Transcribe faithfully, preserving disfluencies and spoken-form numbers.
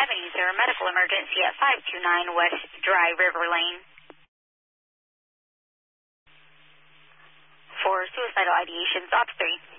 seven, is there a medical emergency at five two nine West Dry River Lane? For suicidal ideations, Ops three.